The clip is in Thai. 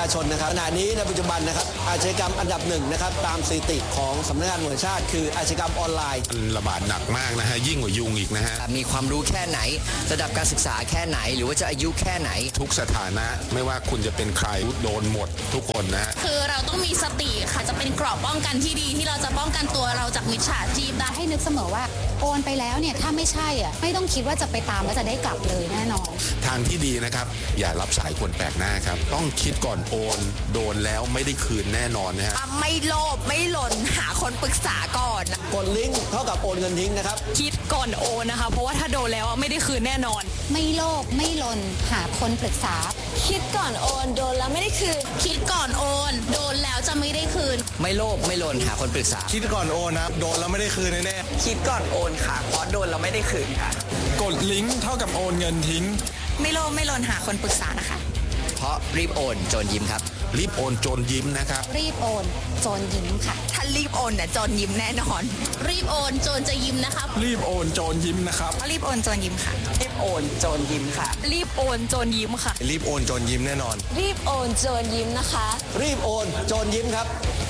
ชนนะครับขณะนี้ในปัจจุบันนะครับอาชญากรรมอันดับหนึ่งนะครับตามสถิติของสำนักงานตำรวจแห่งชาติคืออาชญากรรมออนไลน์ระบาดหนักมากนะฮะยิ่งกว่ายุงอีกนะฮะมีความรู้แค่ไหนระดับการศึกษาแค่ไหนหรือว่าจะอายุแค่ไหนทุกสถานะไม่ว่าคุณจะเป็นใครโดนหมดทุกคนนะฮะคือเราต้องมีสติค่ะจะเป็นกรอบป้องกันที่ดีที่เราจะป้องกันตัวเราจากมิจฉาชีพได้ให้นึกเสมอว่าโอนไปแล้วเนี่ยถ้าไม่ใช่อ่ะไม่ต้องคิดว่าจะไปตามแล้วจะได้กลับเลยแน่นอนทางที่ดีนะครับอย่ารับสายคนแปลกหน้าครับต้องคิดก่อนโอนโดนแล้วไม่ได้คืนแน่นอนนะฮะไม่โลภไม่หล่นหาคนปรึกษาก่อนกดลิงก์เท่ากับโอนเงินทิ้งนะครับคิดก่อนโอนนะคะเพราะว่าถ้าโดนแล้วไม่ได้คืนแน่นอนไม่โลภไม่หล่นหาคนปรึกษาคิดก่อนโอนโดนแล้วไม่ได้คืนคิดก่อนโอนโดนแล้วจะไม่ได้คืนไม่โลภไม่หล่นหาคนปรึกษาคิดก่อนโอนนะโดนแล้วไม่ได้คืนแน่คิดก่อนโอนค่ะเพราะโดนแล้วไม่ได้คืนค่ะกดลิงก์เท่ากับโอนเงินทิ้งไม่โลภไม่หล่นหาคนปรึกษานะคะเพราะรีบโอนโจรยิ้มครับรีบโอนโจรยิ้มนะครับรีบโอนโจรยิ้มค่ะถ้ารีบโอนเนี่ยโจรยิ้มแน่นอนรีบโอนโจรจะยิ้มนะครับรีบโอนโจรยิ้มนะครับรีบโอนโจรยิ้มค่ะรีบโอนโจรยิ้มค่ะรีบโอนโจรยิ้มค่ะรีบโอนโจรยิ้มแน่นอนรีบโอนโจรยิ้มนะคะรีบโอนโจรยิ้มครับ